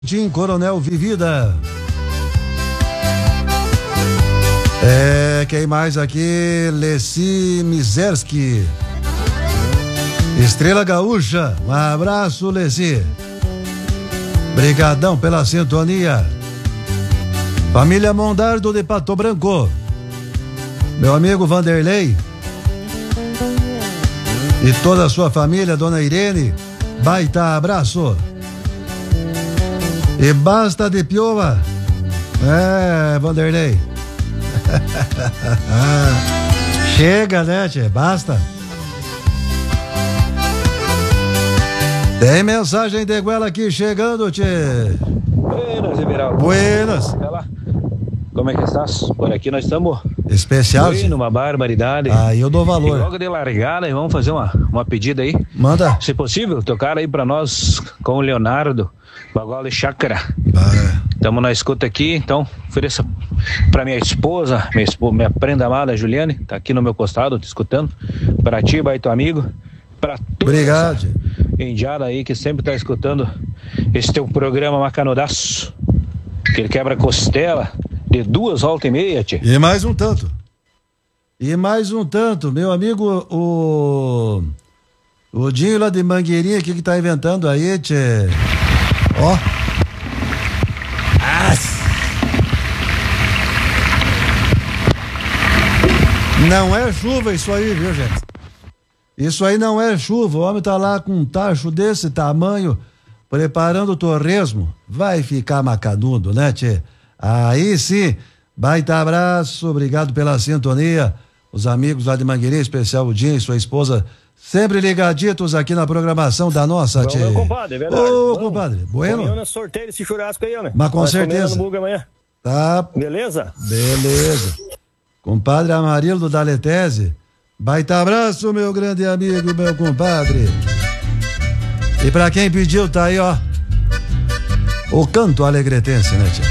Tim Coronel Vivida. Quem mais aqui? Leci Mizerski. Estrela Gaúcha. Um abraço, Leci. Brigadão pela sintonia. Família Mondardo de Pato Branco. Meu amigo Vanderlei. E toda a sua família, dona Irene. Baita abraço. E basta de pioa. Vanderlei. Chega, né, tchê? Basta. Tem mensagem de Guela aqui chegando, tchê. Buenas, Everaldo. Buenas. Como é que estás? Por aqui nós estamos. Especial, tchê. Uma barbaridade. Aí eu dou valor. E logo de largada, vamos fazer uma pedida aí. Manda. Se possível, tocar aí pra nós com o Leonardo, Bagual de Chácara. Estamos na escuta aqui, então ofereça pra minha esposa, minha prenda amada Juliane, tá aqui no meu costado, te escutando. Pra ti, baita amigo. Pra toda Obrigado. indiada aí que sempre tá escutando esse teu programa macanudaço, que ele quebra costela de 2h30, tchê. E mais um tanto. Meu amigo, o Dinho lá de Mangueirinha, o que tá inventando aí, tchê? Ó. Não é chuva isso aí, viu, gente? Isso aí não é chuva. O homem tá lá com um tacho desse tamanho, preparando o torresmo. Vai ficar macanudo, né, tchê? Aí sim. Baita abraço, obrigado pela sintonia. Os amigos lá de Mangueirinha, especial o Dinho e sua esposa, sempre ligaditos aqui na programação da nossa, tchê. Meu compadre, é verdade. Ô, compadre, bueno? Amanhã sorteio esse churrasco aí, homem. Mas com certeza. Amanhã. Tá. Beleza? Beleza. Compadre Amarildo da Letese, baita abraço, meu grande amigo, meu compadre. E pra quem pediu, tá aí, ó, o canto alegretense, né, tia?